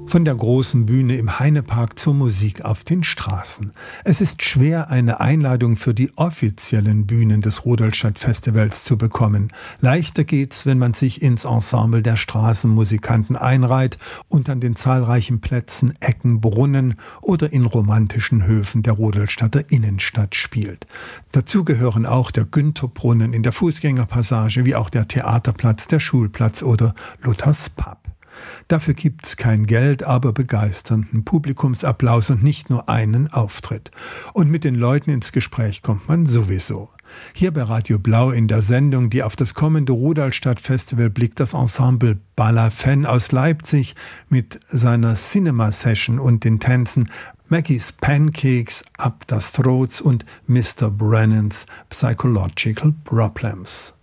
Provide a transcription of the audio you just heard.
Von der großen Bühne im Heinepark zur Musik auf den Straßen. Es ist schwer, eine Einladung für die offiziellen Bühnen des Rudolstadt-Festivals zu bekommen. Leichter geht's, wenn man sich ins Ensemble der Straßenmusikanten einreiht und an den zahlreichen Plätzen, Ecken, Brunnen oder in romantischen Höfen der Rudolstadter Innenstadt spielt. Dazu gehören auch der Günther-Brunnen in der Fußgängerpassage, wie auch der Theaterplatz, der Schulplatz oder Luthers Pub. Dafür gibt's kein Geld, aber begeisternden Publikumsapplaus und nicht nur einen Auftritt. Und mit den Leuten ins Gespräch kommt man sowieso. Hier bei Radio Blau in der Sendung, die auf das kommende Rudolstadt-Festival blickt, das Ensemble Balafan aus Leipzig mit seiner Cinema-Session und den Tänzen Maggie's Pancakes, Up das Throats und Mr. Brennan's Psychological Problems.